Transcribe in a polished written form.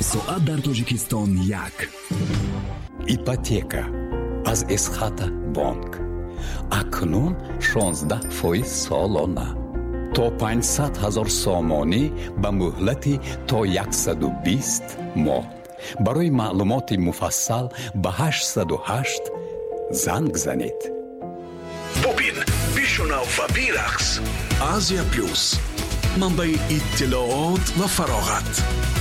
соат дар Тоҷикистон 1. ипотека аз эсхата бонк акнун 16% солона то 500,000 сомонӣ ба муҳлати то 120 моҳ. барои маълумоти муфассал ба 808 занг занед. бубин, бишунав ва бирақс. Азия плюс, манбаи иттилоот ва фароғат.